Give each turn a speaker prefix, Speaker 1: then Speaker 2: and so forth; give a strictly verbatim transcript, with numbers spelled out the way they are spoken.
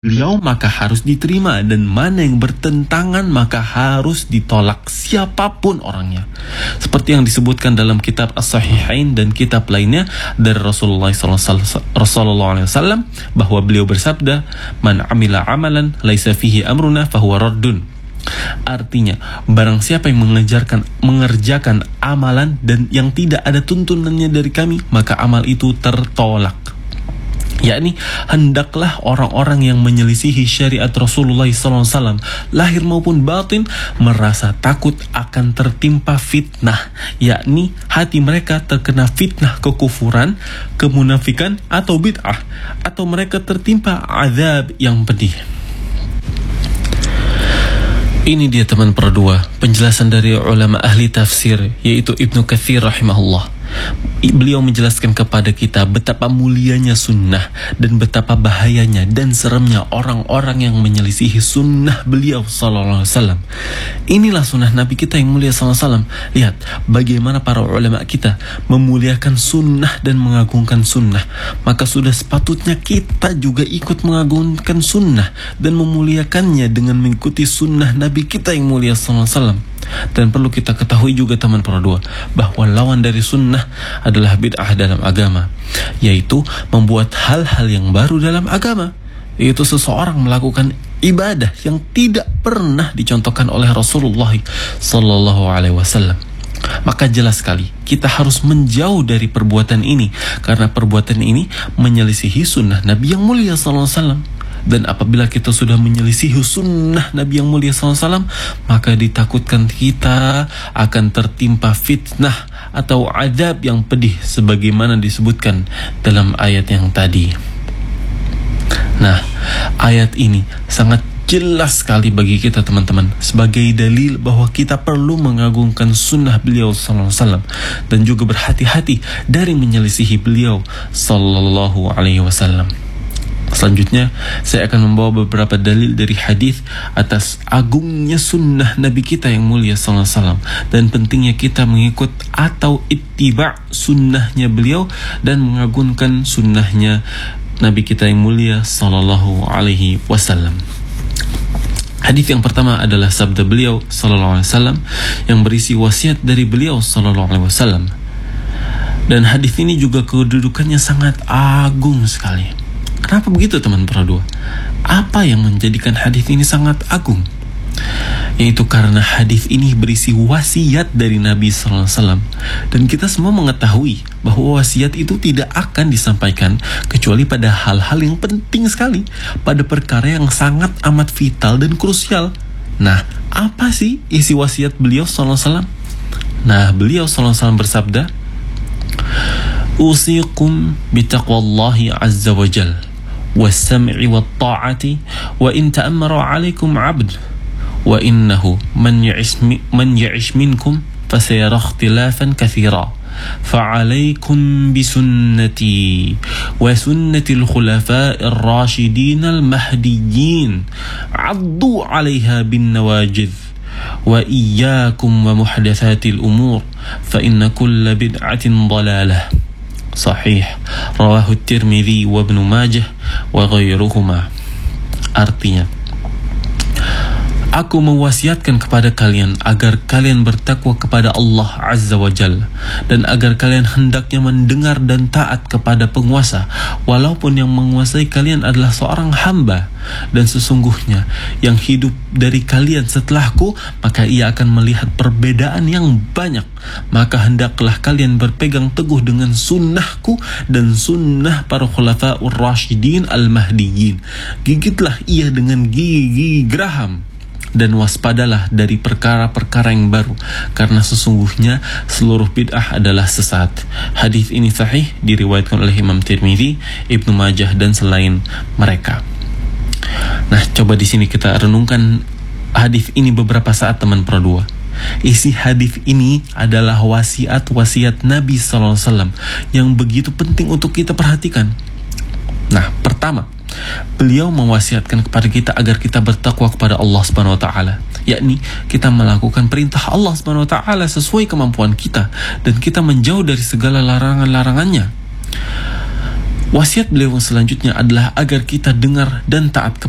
Speaker 1: beliau maka harus diterima, dan mana yang bertentangan maka harus ditolak siapapun orangnya. Seperti yang disebutkan dalam kitab As-Sahihain dan kitab lainnya dari Rasulullah sallallahu alaihi wasallam bahwa beliau bersabda, "Man amila amalan laisa fihi amruna fahuwa raddun." Artinya, barang siapa yang mengerjakan mengerjakan amalan dan yang tidak ada tuntunannya dari kami, maka amal itu tertolak. Yakni, hendaklah orang-orang yang menyelisihi syariat Rasulullah shallallahu alaihi wasallam lahir maupun batin merasa takut akan tertimpa fitnah, yakni hati mereka terkena fitnah kekufuran, kemunafikan atau bid'ah, atau mereka tertimpa azab yang pedih. Ini dia teman perdua penjelasan dari ulama ahli tafsir, yaitu Ibnu Katsir rahimahullah. Beliau menjelaskan kepada kita betapa mulianya sunnah dan betapa bahayanya dan seremnya orang-orang yang menyelisihi sunnah beliau sallallahu alaihi wasallam. Inilah sunnah Nabi kita yang mulia sallallahu alaihi wasallam. Lihat bagaimana para ulama kita memuliakan sunnah dan mengagungkan sunnah. Maka sudah sepatutnya kita juga ikut mengagungkan sunnah dan memuliakannya dengan mengikuti sunnah Nabi kita yang mulia sallallahu alaihi wasallam. Dan perlu kita ketahui juga teman perdua bahwa lawan dari sunnah adalah bid'ah dalam agama, yaitu membuat hal-hal yang baru dalam agama, yaitu seseorang melakukan ibadah yang tidak pernah dicontohkan oleh Rasulullah sallallahu alaihi wasallam. Maka jelas sekali kita harus menjauh dari perbuatan ini, karena perbuatan ini menyelisihi sunnah Nabi yang mulia sallallahu alaihi wasallam. Dan apabila kita sudah menyelisihi sunnah Nabi yang mulia sallallahu alaihi wasallam, maka ditakutkan kita akan tertimpa fitnah atau azab yang pedih sebagaimana disebutkan dalam ayat yang tadi. Nah, ayat ini sangat jelas sekali bagi kita teman-teman sebagai dalil bahwa kita perlu mengagungkan sunnah beliau sallallahu alaihi wasallam dan juga berhati-hati dari menyelisihi beliau sallallahu alaihi wasallam. Selanjutnya, saya akan membawa beberapa dalil dari hadis atas agungnya sunnah Nabi kita yang mulia sallallahu alaihi wasallam dan pentingnya kita mengikut atau ittiba' sunnahnya beliau dan mengagungkan sunnahnya Nabi kita yang mulia sallallahu alaihi wasallam. Hadis yang pertama adalah sabda beliau sallallahu alaihi wasallam yang berisi wasiat dari beliau sallallahu alaihi wasallam. Dan hadis ini juga kedudukannya sangat agung sekali. Kenapa begitu teman perdua? Apa yang menjadikan hadis ini sangat agung? Yaitu karena hadis ini berisi wasiat dari Nabi sallallahu alaihi wasallam, dan kita semua mengetahui bahwa wasiat itu tidak akan disampaikan kecuali pada hal-hal yang penting sekali, pada perkara yang sangat amat vital dan krusial. Nah, apa sih isi wasiat beliau sallallahu alaihi wasallam? Nah, beliau sallallahu alaihi wasallam bersabda, "Usikum bitaqwallahi azza wa jalla والسمع والطاعة وإن تأمر عليكم عبد وإنه من يعش من يعش منكم فسيرى اختلافا كثيرا فعليكم بسنتي وسنة الخلفاء الراشدين المهديين عضوا عليها بالنواجذ وإياكم ومحدثات الأمور فإن كل بدعة ضلالة." Sahih rawahu Tirmidzi wa Ibnu Majah wa ghairuhuma. Artinya, aku mewasiatkan kepada kalian agar kalian bertakwa kepada Allah Azza wa Jalla, dan agar kalian hendaknya mendengar dan taat kepada penguasa walaupun yang menguasai kalian adalah seorang hamba, dan sesungguhnya yang hidup dari kalian setelahku maka ia akan melihat perbedaan yang banyak, maka hendaklah kalian berpegang teguh dengan sunnahku dan sunnah para khulafa'ur rasyidin al-mahdiyin. Gigitlah ia dengan gigi geraham dan waspadalah dari perkara-perkara yang baru, karena sesungguhnya seluruh bid'ah adalah sesat. Hadis ini sahih diriwayatkan oleh Imam Tirmidzi, Ibnu Majah dan selain mereka. Nah, coba di sini kita renungkan hadis ini beberapa saat teman perdua. Isi hadis ini adalah wasiat-wasiat Nabi sallallahu alaihi wasallam yang begitu penting untuk kita perhatikan. Nah, pertama, beliau mewasiatkan kepada kita agar kita bertakwa kepada Allah Subhanahu wa taala, yakni kita melakukan perintah Allah Subhanahu wa taala sesuai kemampuan kita dan kita menjauh dari segala larangan-larangannya. Wasiat beliau selanjutnya adalah agar kita dengar dan taat